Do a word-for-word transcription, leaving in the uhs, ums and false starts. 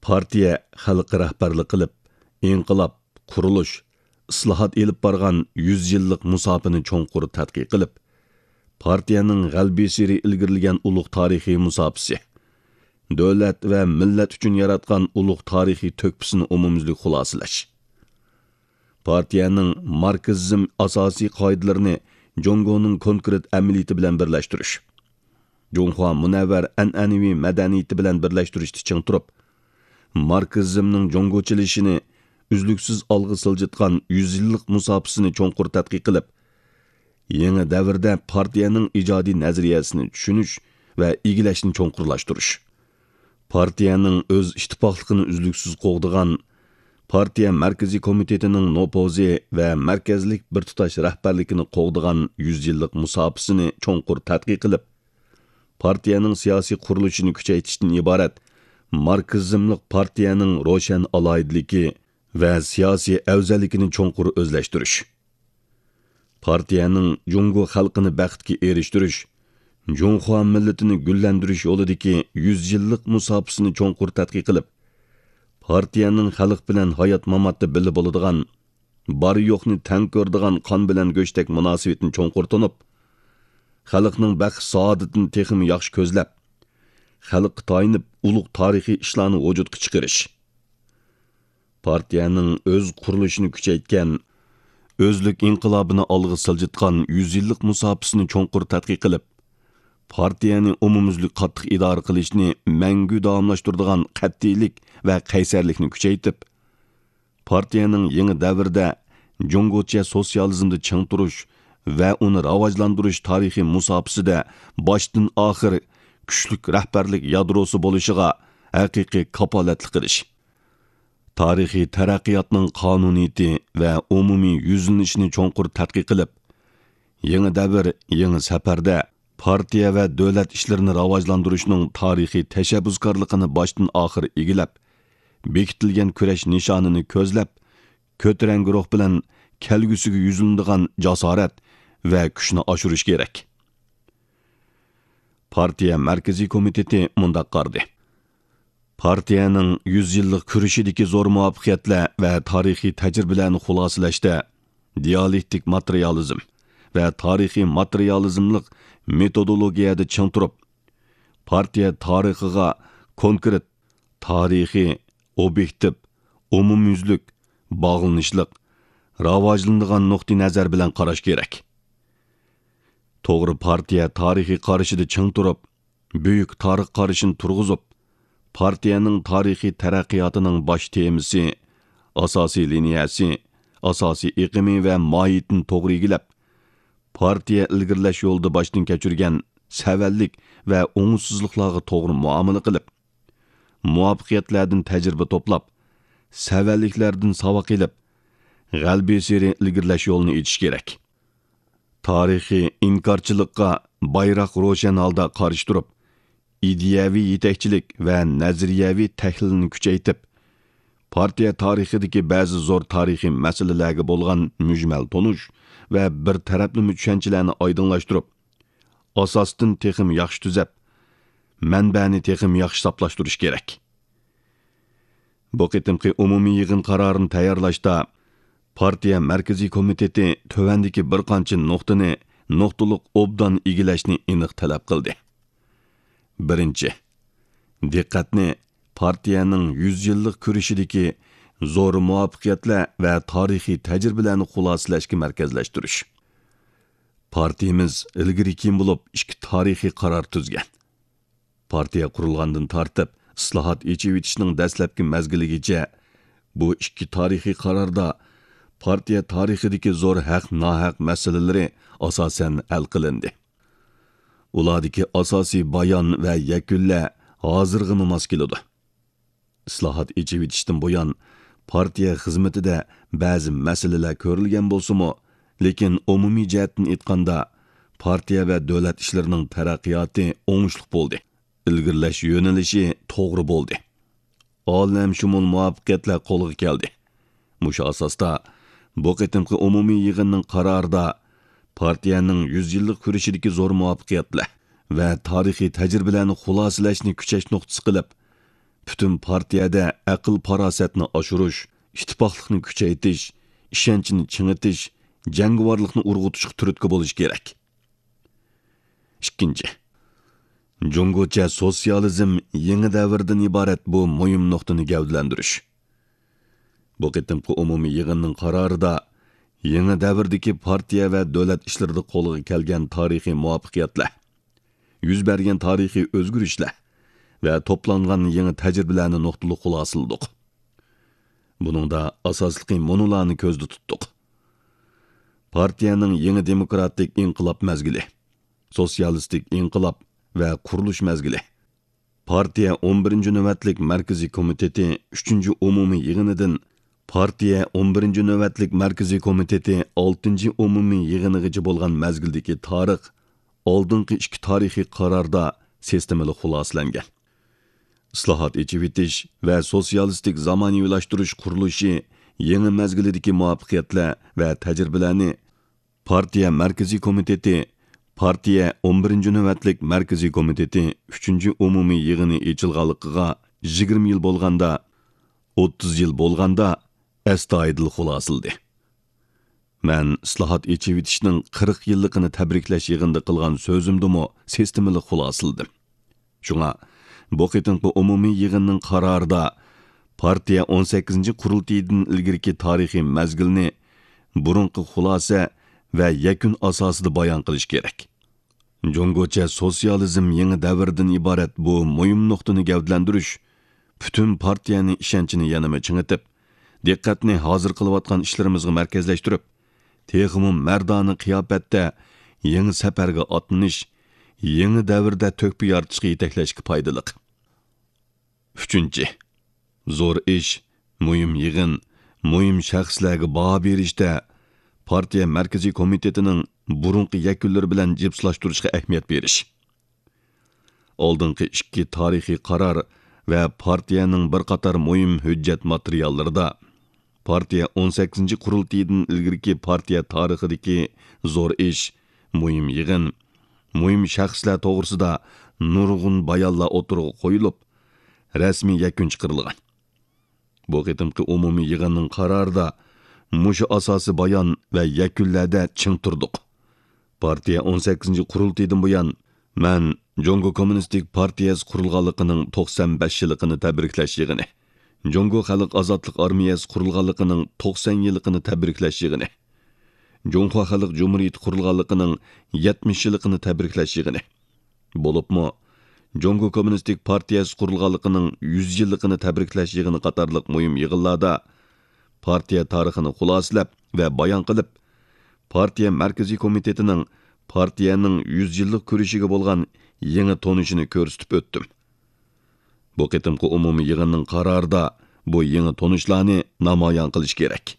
partiya xalq rahbarlik qilib, inqilob, qurilish, islohot elib borgan yüz yillik musofini cho'nqur tadqiq qilib, partiyaning g'albiy siri ilgirilgan ulug' tarixiy musofisi, davlat va millat uchun yaratgan ulug' tarixiy to'kpisini umumizlik xulosalash. Partiyaning marksizm asosiy qoidalarini Jongoning konkret amaliyati bilan birlashtirish. Jonghua munavvar an'anaviy madaniyati bilan birlashtirishni ching turib, marksizmning jongochilishini uzluksiz olg'a siljitgan yüz yillik musofisini cho'nqur tadqiq qilib, yangi davrda partiyaning ijodiy nazariyasini tushunish va egilashni cho'nqurlashtirish. Partiyaning o'z ittifoqligini uzluksiz qo'g'digan partiya markaziy komitetining nopozi va markazlik bir tutash rahbarligini qo'g'digan yüz yillik musofisini cho'nqur tadqiq qilib, partiyaning siyosiy qurilishini kuchaytirishdan iborat marksizmlik partiyaning ro'shan aloyidligi va siyosiy afzalligini cho'nqur o'zlashtirish. Partiyaning Jungo xalqini baxtga erishtirish, Jonghua millatini gullantirish yo'lidagi yüz yillik musofisini cho'nqur tadqiq qilib, partiyaning xalq bilan hayot mamotda bilib bo'ladigan, bari yo'qni tang ko'rdigan qon bilan go'shtak munosabatini cho'nqur tunib, xalqning baxt saodatini texim yaxshi ko'zlab, xalqqa tayinib ulug' tarixiy ishlarni vujudga chiqarish. Partiyaning o'z qurilishini kuchaytgan, o'zlik inqilobini olg'a siljitgan yüz yillik musofisini cho'nqur tadqiq qilib, partiyani umumizlik qattiq idora qilishni mangu davomlashtiradigan qat'iylik va qaysarlikni kuchaytib, partiyaning yangi davrda Jongocha sotsializmda ching turish va uni rivojlantirish tarixiy musofisida boshdan oxir kuchlik rahbarlik yadrosi bo'lishiga haqiqiy kapolatlik qilish. Tarixiy taraqqiyotning qonuniyati va umumiy yuzlanishini cho'nqur tadqiq qilib, yangi davr, yangi safarda partiya va davlat ishlarini rivojlantirishning tarixiy tashabbuskorligini boshdan oxir egilab, bekitilgan kurash nishonini ko'zlab, ko'tarang guruh bilan kelgusiga yuzlanadigan jasorat va kuchni oshirish kerak. Partiya markaziy komiteti mundaq qardi. Partiyaning yüz yillik kurashidagi zo'r muvaffaqiyatlar va tarixiy tajribalarni xulosalashda dialektik materializm va tarixiy materializmlik metodologiyada ching turib, partiya tarixiga konkret, tarixiy, obyektiv, umumyuzlik, bog'lanishliq, rivojlanadigan nuqtai nazar bilan qarash kerak. To'g'ri partiya tarixiy qarashida ching turib, buyuk tarix qarashini turg'izib, partiyaning tarixiy taraqqiyotining bosh temasi, asosiy liniyasi, asosiy iqimi va mohiyatini to'g'ri egilab, partiya ilgirlash yo'lida boshdan kechirgan savallik va o'ngsizliklarga to'g'ri muomala qilib, muvaffaqiyatlardan tajriba to'plab, savalliklardan saboq ilib, g'albiy sari ilgirlash yo'lini etish kerak. Tarixiy inkorchilikqa bayroq ro'shan holda qarshi turib, ideyaviy yetakchilik va nazariyaviy tahlilni kuchaytib, partiya tarixidagi ba'zi zo'r tarixiy masalalarga bo'lgan mujmal tonish va bir taraflama tushunchalarni oydinlashtirib, asosdan texim yaxshi tuzab, manbani texim yaxshi hisoblashtirish kerak. Bu qitimqi umumiy yig'in qarorini tayyorlashda partiya markaziy komiteti tövandagi bir qancha nuqtani nuqtaliq obdan egilashni aniq talab qildi. Birinchi, diqqatni partiyaning yüz yillik kurashidagi zo'r muvaffaqiyatlar va tarixiy tajribalarni xulosalashga markazlashtirish. Partiyamiz ilgari keyin bo'lib ikki tarixiy qaror tuzgan. Partiya qurilgandan tortib, islohot echib etishning dastlabki mazgiligacha bu ikki tarixiy qarorda partiya tarixidagi zo'r haq-nohaq masalalari asosan hal qilindi. Ulardagi asosiy bayon va yakunlar hozirgi mos keladi. Islohot echib etishdan buyon partiya xizmatida ba'zi masalalar ko'rilgan bo'lsa-mu, lekin umumiy jihatdan aytganda partiya va davlat ishlarining taraqqiyoti o'ngishli bo'ldi. Ilgirlash yo'nalishi to'g'ri bo'ldi. Olam shumul muvaffaqiyatlar qo'lga keldi. Mushu asosda bu qitimqi umumiy yig'inning qarorida partiyaning yüz yillik kurashidagi zo'r muvaffaqiyatlar va tarixiy tajribalarni xulosalashni kuchash nuqtasi qilib, bütün partiyada aql farosatni oshirish, ittifoqlikni kuchaytirish, ishonchni chingitish, jangovarlikni urg'utishga turtki bo'lish kerak. ikkinchi. Jungocha sotsializm yangi davrdan iborat bu muhim nuqtani gavdalantirish. Bu qitimqi umumiy yig'inning qarorida yangi davrdagi partiya va davlat ishlarida qo'lga kelgan tarixiy muvaffaqiyatlar, yuz bergan tarixiy o'zgarishlar va to'plangan yangi tajribalarni nuqtali xulosalladik. Buningda asosli monolarni ko'zda tutdik. Partiyaning yangi demokratik inqilob mazgili, sotsialistik inqilob va qurilish mazgili. Partiya o'n birinchi navbatlik markaziy komiteti uchinchi umumiy yig'inidan Partiya o'n birinchi navbatlik markaziy komiteti oltinchi umumiy yig'inigacha bo'lgan mazgildagi tarix oldingi ikki tarixiy qarorda sistemali xulosalangan. Islohot echivitish va sotsialistik zamoniylashtirish qurilishi yangi mazgildagi muvaffaqiyatlar va tajribalarni Partiya markaziy komiteti Partiya o'n birinchi navbatlik markaziy komiteti uchinchi umumiy yig'ini echilganligiga yigirma yil bo'lganda, o'ttiz yil bo'lganda astoydil xulosaldi. Men islohot echivitishning qirq yilligini tabriklash yig'inida qilgan so'zimdimi sistemali xulosaldim. Shunga bu qitimqi umumiy yig'inning qarorida partiya o'n sakkizinchi qurultaydan ilgirki tarixiy mazgilni burunqi xulosa va yakun asosida bayon qilish kerak. Jungocha sotsializm yangi davrdan iborat bu muhim nuqtani gavdalantirish, butun partiyani ishonchini yanama chingitib, diqqatni hozir qilayotgan ishlarimizga markazlashtirib, texmu mardona qiyofatda yangi safarga otlanish, yangi davrda to'kpi yaratishga yetaklashga foydali. uchinchi. Zo'r ish, muhim yig'in, muhim shaxslarga baho berishda partiya markaziy komitetining burunqi yakunlari bilan jipslashtirishga ahamiyat berish. Oldingi ikki tarixiy qaror va partiyaning bir qator muhim hujjat materiallarida partiya o'n sakkizinchi qurultaydan ilgirki partiya tarixidagi zo'r ish, muhim yig'in, muhim shaxslar to'g'risida nurg'un bayonlar o'tirg'i qo'yilib, rasmiy yakun chiqarilgan. Bu qitimqi umumiy yig'inning qarorida mushu asosi bayon va yakunlarda ching turdik. Partiya o'n sakkizinchi qurultaydan buyon men Jongo Kommunistik partiyasi qurilganligining to'qson besh yilligini tabriklash yig'ini, Jongo Xalq Ozodlik armiyasi qurilganligining to'qson yilligini tabriklash yig'ini, Jongo Xalq Jumhuriyati qurilganligining yetmish yilligini tabriklash yig'ini bo'libmi, Jongo Kommunistik partiyasi qurilganligining yuz yilligini tabriklash yig'ini qatorliq muhim yig'inlarda partiya tarixini xulosalab va bayon qilib, partiya markaziy komitetining partiyaning yuz yillik kurishiga bo'lgan yangi tonishini ko'rsatib o'tdim. Bu qitimqi umumiy yig'inning qarorida bu yangi tonishlarni namoyon qilish kerak.